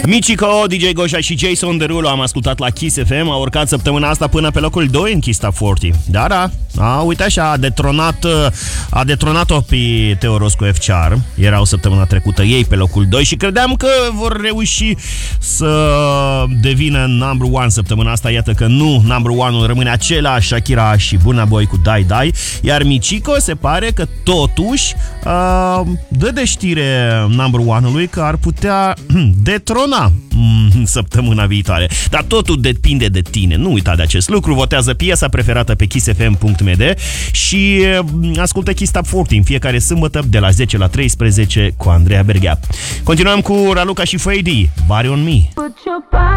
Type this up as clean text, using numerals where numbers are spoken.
Michico, DJ Goșa și Jason Derulo am ascultat la Kiss FM. A urcat săptămâna asta până pe locul 2 în Kiss Top 40. Da, uite așa, a detronat-o pe Teoroscu FCR. Erau săptămâna trecută ei pe locul 2 și credeam că vor reuși să devină number one săptămâna asta. Iată că nu, number one-ul rămâne același, Shakira și Burna Boy cu Dai Dai. Iar Michico se pare că totuși dă de știre number one-ului că ar putea detrona săptămâna viitoare. Dar totul depinde de tine. Nu uita de acest lucru. Votează piesa preferată pe kissfm.md și ascultă Kiss Top 40 în fiecare sâmbătă de la 10 la 13 cu Andreea Berghea. Continuăm cu Raluca și Fady, Body on Me.